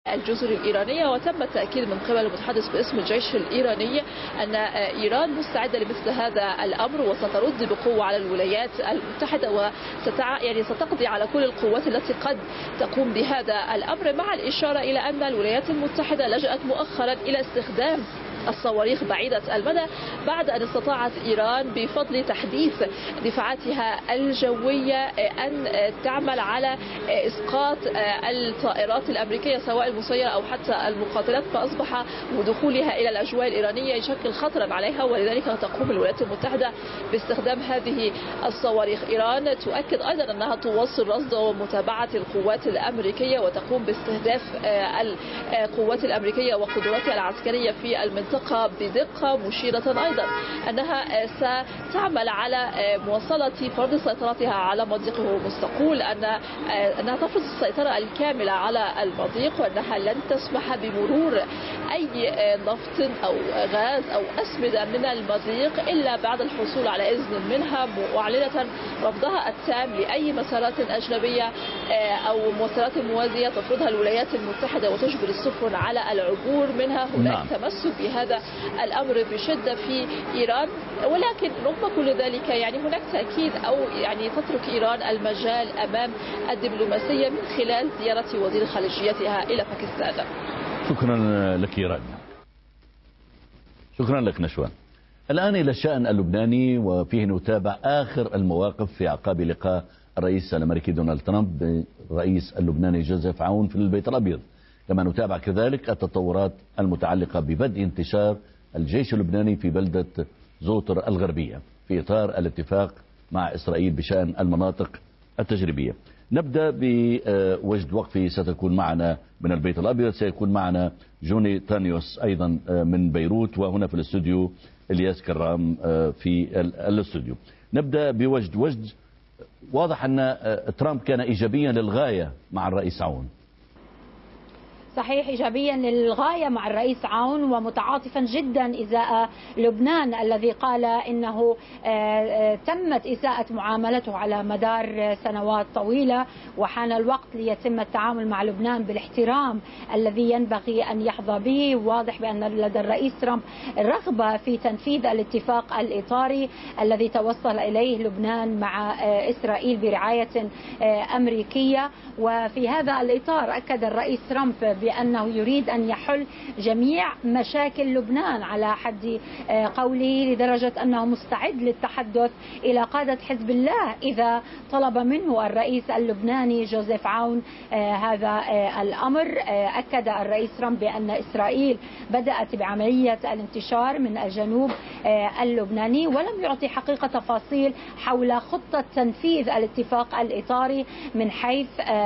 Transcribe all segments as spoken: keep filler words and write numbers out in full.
الجزر الإيرانية. وتم التأكيد من قبل المتحدث باسم الجيش الإيراني أن إيران مستعدة لمثل هذا الأمر وسترد بقوة على الولايات المتحدة وستع... يعني ستقضي على كل القوات التي قد تقوم بهذا الأمر، مع الإشارة إلى أن الولايات المتحدة لجأت مؤخرا إلى استخدام الصواريخ بعيدة المدى بعد أن استطاعت إيران بفضل تحديث دفاعاتها الجوية أن تعمل على إسقاط الطائرات الأمريكية سواء المسيرة أو حتى المقاتلات، فأصبح ودخولها إلى الأجواء الإيرانية يشكل خطرا عليها، ولذلك تقوم الولايات المتحدة باستخدام هذه الصواريخ. إيران تؤكد أيضا أنها تواصل رصد ومتابعة القوات الأمريكية وتقوم باستهداف القوات الأمريكية وقدراتها العسكرية في المنطقة بدقة، مشيرة أيضا أنها ستعمل على مواصلة فرض سيطرتها على مضيق هرمز. تقول أن أنها تفرض السيطرة الكاملة على المضيق وأنها لن تسمح بمرور أي نفط أو غاز أو أسمدة من المضيق إلا بعد الحصول على إذن منها، معلنة رفضها التام لأي مسارات أجنبية أو مسارات موازية تفرضها الولايات المتحدة وتجبر السفن على العبور منها. هناك نعم. تمسك بهذا الأمر بشدة في إيران، ولكن رغم كل ذلك يعني هناك تأكيد أو يعني تترك إيران المجال أمام الدبلوماسية من خلال زيارة وزير خارجيتها إلى باكستان. شكرا لك إيران. شكرا لك نشوان. الآن إلى الشأن اللبناني، وفيه نتابع آخر المواقف في أعقاب لقاء الرئيس الأمريكي دونالد ترامب بالرئيس اللبناني جوزيف عون في البيت الأبيض، كما نتابع كذلك التطورات المتعلقة ببدء انتشار الجيش اللبناني في بلدة زوطر الغربية في إطار الاتفاق مع إسرائيل بشأن المناطق التجريبية. نبدأ بوجد وقفي ستكون معنا من البيت الأبيض، سيكون معنا جوني تانيوس أيضا من بيروت، وهنا في الاستوديو إلياس كرام في الاستوديو. نبدأ بوجد وجد واضح أن ترامب كان إيجابيا للغاية مع الرئيس عون. صحيح، إيجابيا للغاية مع الرئيس عون ومتعاطفا جدا إزاء لبنان الذي قال إنه تمت إساءة معاملته على مدار سنوات طويلة، وحان الوقت ليتم التعامل مع لبنان بالاحترام الذي ينبغي أن يحظى به. واضح بأن لدى الرئيس ترامب رغبة في تنفيذ الاتفاق الإطاري الذي توصل إليه لبنان مع إسرائيل برعاية أمريكية، وفي هذا الإطار أكد الرئيس ترامب بأنه يريد أن يحل جميع مشاكل لبنان على حد قوله، لدرجة أنه مستعد للتحدث إلى قادة حزب الله إذا طلب منه الرئيس اللبناني جوزيف عون هذا الأمر. أكد الرئيس ترامب بأن إسرائيل بدأت بعملية الانتشار من الجنوب اللبناني، ولم يعطي حقيقة تفاصيل حول خطة تنفيذ الاتفاق الإطاري من حيث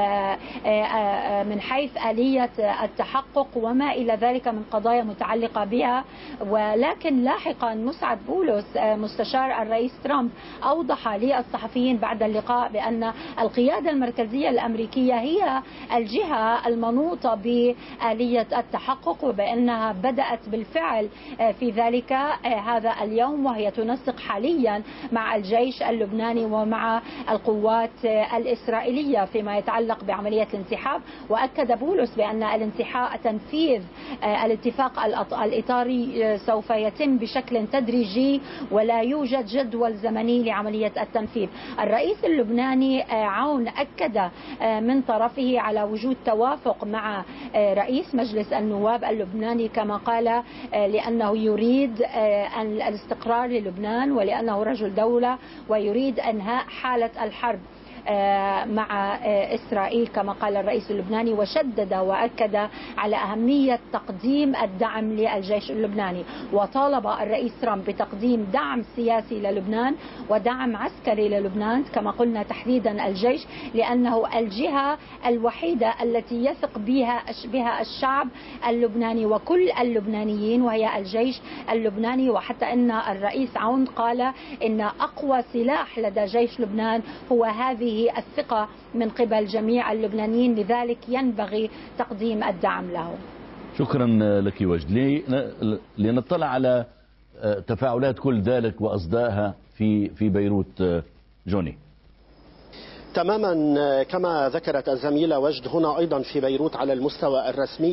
من حيث آلية التحقق وما إلى ذلك من قضايا متعلقة بها. ولكن لاحقا مسعد بولس مستشار الرئيس ترامب أوضح للصحفيين بعد اللقاء بأن القيادة المركزية الأمريكية هي الجهة المنوطة بآلية التحقق، وبأنها بدأت بالفعل في ذلك هذا اليوم، وهي تنسق حاليا مع الجيش اللبناني ومع القوات الإسرائيلية فيما يتعلق بعملية الانسحاب. وأكد بولس بأن الانتهاء تنفيذ الاتفاق الإطاري سوف يتم بشكل تدريجي ولا يوجد جدول زمني لعملية التنفيذ. الرئيس اللبناني عون أكد من طرفه على وجود توافق مع رئيس مجلس النواب اللبناني كما قال، لأنه يريد الاستقرار للبنان ولأنه رجل دولة ويريد إنهاء حالة الحرب مع إسرائيل كما قال الرئيس اللبناني. وشدد وأكد على أهمية تقديم الدعم للجيش اللبناني، وطالب الرئيس ترامب بتقديم دعم سياسي للبنان ودعم عسكري للبنان كما قلنا تحديدا الجيش، لأنه الجهة الوحيدة التي يثق بها بها الشعب اللبناني وكل اللبنانيين وهي الجيش اللبناني. وحتى أن الرئيس عون قال إن أقوى سلاح لدى جيش لبنان هو هذه الثقة من قبل جميع اللبنانيين، لذلك ينبغي تقديم الدعم له. شكرا لك وجد. لنطلع على تفاعلات كل ذلك وأصدائها في في بيروت. جوني. تماما كما ذكرت الزميلة وجد، هنا أيضا في بيروت على المستوى الرسمي